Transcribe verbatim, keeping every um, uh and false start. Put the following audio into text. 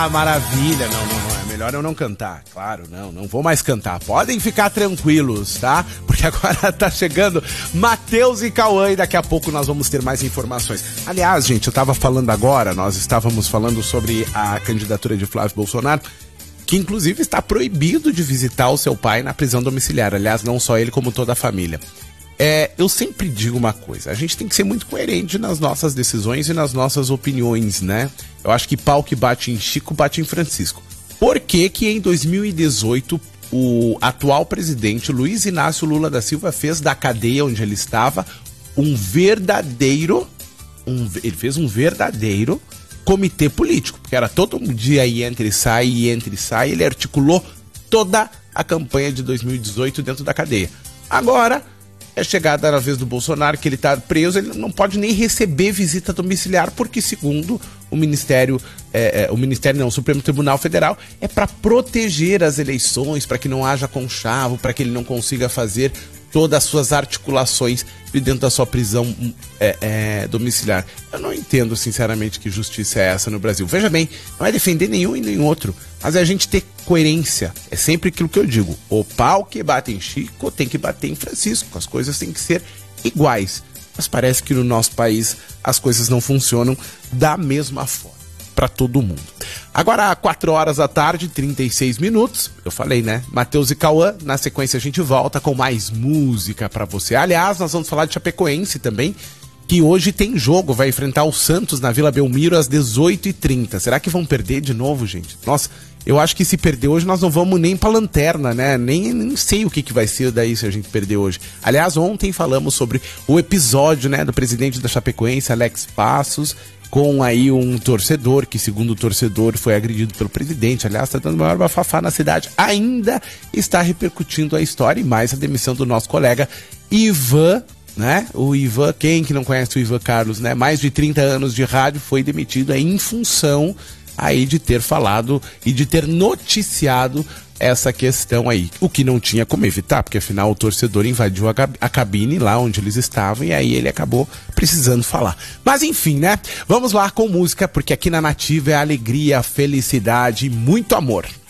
Ah, maravilha. Não, não, não. É melhor eu não cantar. Claro, não. Não vou mais cantar. Podem ficar tranquilos, tá? Porque agora tá chegando Matheus e Cauã e daqui a pouco nós vamos ter mais informações. Aliás, gente, eu tava falando agora, nós estávamos falando sobre a candidatura de Flávio Bolsonaro, que inclusive está proibido de visitar o seu pai na prisão domiciliar. Aliás, não só ele, como toda a família. É, eu sempre digo uma coisa, a gente tem que ser muito coerente nas nossas decisões e nas nossas opiniões, né? Eu acho que pau que bate em Chico, bate em Francisco. Por que que em dois mil e dezoito o atual presidente Luiz Inácio Lula da Silva fez da cadeia onde ele estava um verdadeiro, um, ele fez um verdadeiro comitê político, porque era todo um dia aí entre e sai, e entre e sai, ele articulou toda a campanha de dois mil e dezoito dentro da cadeia. Agora é chegada a vez do Bolsonaro, que ele está preso, ele não pode nem receber visita domiciliar, porque segundo o Ministério, é, é, o Ministério não, o Supremo Tribunal Federal, é para proteger as eleições, para que não haja conchavo, para que ele não consiga fazer todas as suas articulações de dentro da sua prisão é, é, domiciliar. Eu não entendo, sinceramente, que justiça é essa no Brasil. Veja bem, não é defender nenhum e nenhum outro, mas é a gente ter coerência. É sempre aquilo que eu digo. O pau que bate em Chico tem que bater em Francisco. As coisas têm que ser iguais. Mas parece que no nosso país as coisas não funcionam da mesma forma para todo mundo. Agora, quatro horas da tarde, trinta e seis minutos. Eu falei, né? Matheus e Cauã. Na sequência, a gente volta com mais música para você. Aliás, nós vamos falar de Chapecoense também, que hoje tem jogo. Vai enfrentar o Santos na Vila Belmiro às dezoito e trinta. Será que vão perder de novo, gente? Nossa, eu acho que se perder hoje, nós não vamos nem pra lanterna, né? Nem, nem sei o que, que vai ser daí se a gente perder hoje. Aliás, ontem falamos sobre o episódio, né, do presidente da Chapecoense, Alex Passos, com aí um torcedor, que segundo o torcedor foi agredido pelo presidente. Aliás, está dando maior bafafá na cidade. Ainda está repercutindo a história e mais a demissão do nosso colega Ivan, né? O Ivan, quem que não conhece o Ivan Carlos, né? Mais de trinta anos de rádio, foi demitido aí em função aí de ter falado e de ter noticiado essa questão aí, o que não tinha como evitar, porque afinal o torcedor invadiu a, a cabine lá onde eles estavam e aí ele acabou precisando falar. Mas enfim, né? Vamos lá com música, porque aqui na Nativa é alegria, felicidade e muito amor.